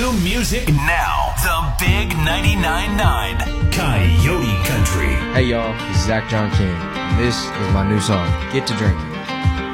new music now. The Big 99.9 Coyote Country. Hey y'all, this is Zach John King, and this is my new song, Get to Drinking.